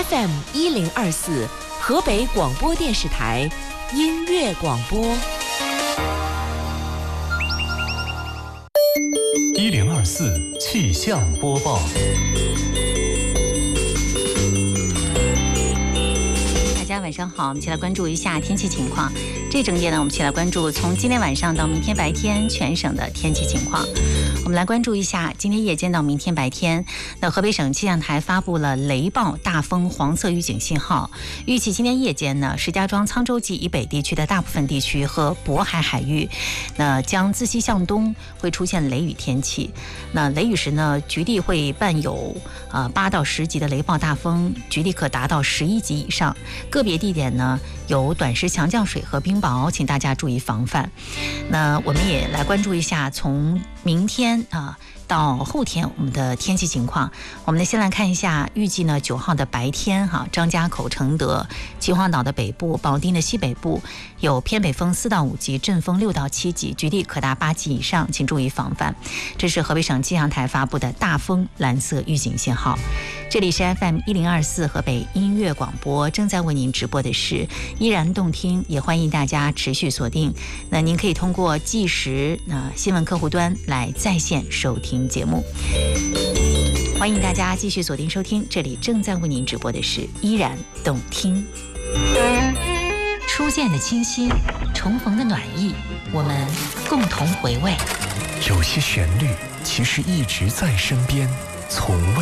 FM 1024河北广播电视台音乐广播。 1024气象播报。 大家晚上好，我们一起来关注一下天气情况。这整点呢，我们一起来关注从今天晚上到明天白天全省的天气情况。我们来关注一下今天夜间到明天白天，那河北省气象台发布了雷暴、大风黄色预警信号。预计今天夜间呢，石家庄、沧州及以北地区的大部分地区和渤海海域，那将自西向东会出现雷雨天气。那雷雨时呢，局地会伴有8到10级的雷暴大风，局地可达到11级以上。个别地点呢有短时强降水和冰雹，请大家注意防范。那我们也来关注一下从明天到后天我们的天气情况。我们先来看一下预计呢9号的白天张家口、承德、秦皇岛的北部、保定的西北部有偏北风4到5级，阵风6到7级，局地可达8级以上，请注意防范。这是河北省气象台发布的大风蓝色预警信号。这里是 FM 1024河北音乐广播，正在为您直播的是依然动听，也欢迎大家持续锁定。那您可以通过计时新闻客户端来在线收听节目，欢迎大家继续锁定收听。这里正在为您直播的是依然动听。初见的清新，重逢的暖意，我们共同回味。 有些旋律其实一直在身边，从未